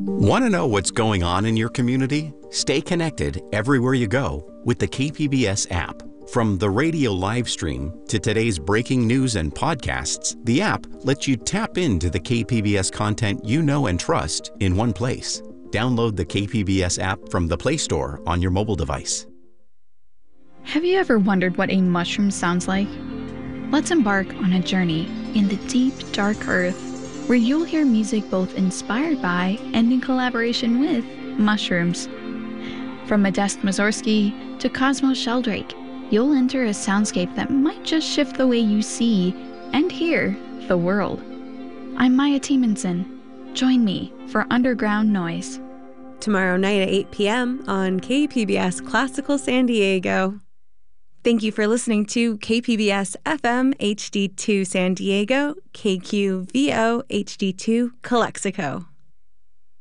Want to know what's going on in your community? Stay connected everywhere you go with the KPBS app. From the radio live stream to today's breaking news and podcasts, the app lets you tap into the KPBS content you know and trust in one place. Download the KPBS app from the Play Store on your mobile device. Have you ever wondered what a mushroom sounds like? Let's embark on a journey in the deep, dark earth, where you'll hear music both inspired by and in collaboration with mushrooms. From Modest Mussorgsky to Cosmo Sheldrake, you'll enter a soundscape that might just shift the way you see and hear the world. I'm Maya Timonson. Join me for Underground Noise. Tomorrow night at 8 p.m. on KPBS Classical San Diego. Thank you for listening to KPBS FM HD2 San Diego, KQVO HD2 Calexico.